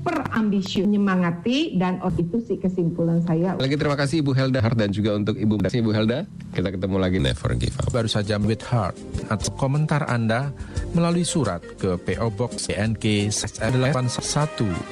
super ambisius, menyemangati, dan itu sih kesimpulan saya. Lagi terima kasih Ibu Helda dan juga untuk Ibu Helda. Kita ketemu lagi. Never give up. Baru saja with heart atau komentar Anda melalui surat ke PO Box PNK 811